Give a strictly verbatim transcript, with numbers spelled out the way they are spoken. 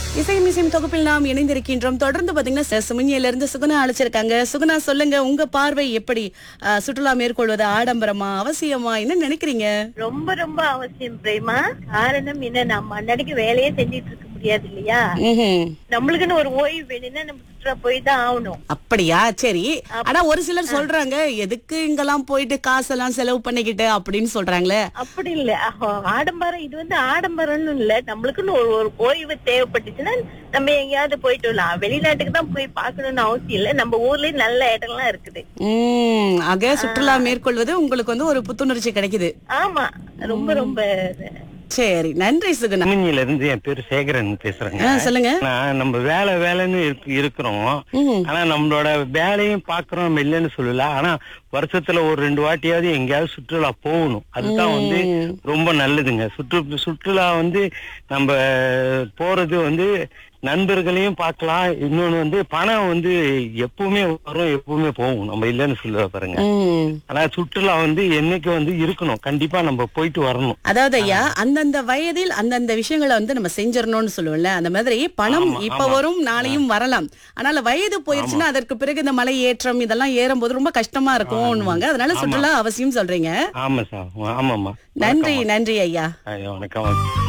இசைமிசையும் தொகுப்பில் நாம் இணைந்திருக்கின்றோம். தொடர்ந்து பாத்தீங்கன்னா சுமஞ்சியில இருந்து சுகுணா அழைச்சிருக்காங்க. சுகுணா, சொல்லுங்க, உங்க பார்வை எப்படி? அஹ், சுற்றுலா மேற்கொள்வது ஆடம்பரமா, அவசியமா, என்ன நினைக்கிறீங்க? ரொம்ப ரொம்ப அவசியம் பிரேமா. காரணம் என்ன, நம்ம அன்னன்னைக்கு வேலையே செஞ்சிட்டு இருக்க முடியாது இல்லையா? ம்ஹும். நம்மளுக்குன்னு ஒரு ஓய்வு வேணும்னா நம்ம சுற்றுலா போய் தான் ஆகணும். அப்படியா? சரி. ஆனா ஒரு சிலர் சொல்றாங்க, எதுக்கு இங்கெல்லாம் போயிட்டு காசெல்லாம் செலவு பண்ணிக்கிட்டு அப்படின்னு சொல்றாங்களே. அப்படி இல்ல, அஹ், ஆடம்பரம் இது வந்து ஆடம்பரம்னு இல்ல. நம்மளுக்குன்னு ஒரு ஒரு ஓய்வு தேவைப்பட்டுச்சுன்னா நம்ம எங்கேயாவது போயிட்டு வரலாம். வெளிநாட்டுக்கு தான் போய் பார்க்கணும்னு அவசியம் இல்ல. நம்ம ஊர்லயே நல்ல இடம்லாம் இருக்குது. உம் ஆக சுற்றுலா மேற்கொள்வது உங்களுக்கு வந்து ஒரு புத்துணர்ச்சி கிடைக்குது. ஆமா, ரொம்ப ரொம்ப சரி, நன்றி சுகுணா. குமிஞ்சில இருந்து என் பேரு சேகரன் பேசுறேங்க. ஆ, சொல்லுங்க. நான் நம்ம வேலை வேலைன்னு இருக்கு- இருக்கிறோம். ம்ஹும். ஆனா நம்மளோட வேலையும் பாக்குறோம், நம்ம இல்லைன்னு சொல்லல. ஆனா வருஷத்துல ஒரு ரெண்டு வாட்டியாவது எங்கேயாவது சுற்றுலா போகணும். அதுதான் வந்து ரொம்ப நல்லதுங்க. சுற்று சுற்றுலா வந்து நம்ம போறது வந்து நண்பர்களையும் பார்க்கலாம். இன்னொன்னு வந்து பணம் வந்து எப்பவுமே வரும், எப்பவுமே போகும். நம்ம இல்லைன்னு சொல்லுவ பாருங்க. உம் ஆனா சுற்றுலா வந்து என்னைக்கு வந்து இருக்கணும், கண்டிப்பா நம்ம போயிட்டு வரணும். அதாவது ஐயா, அந்தந்த வயதில் அந்தந்த விஷயங்களை வந்து நம்ம செஞ்சிடணும்னு சொல்லுவோம்ல, அந்த மாதிரி பணம் ஆமா, இப்ப ஆமா. வரும், நாளையும் வரலாம். அதனால வயது போயிருச்சுன்னா அதற்கு பிறகு இந்த மலை ஏற்றம் இதெல்லாம் ஏறும்போது ரொம்ப கஷ்டமா இருக்கும்னுவாங்க. அதனால சுற்றுலா அவசியம் சொல்றீங்க. ஆமா சார், ஆமாமா. நன்றி, நன்றி ஐயா. ஐயா, வணக்கம்.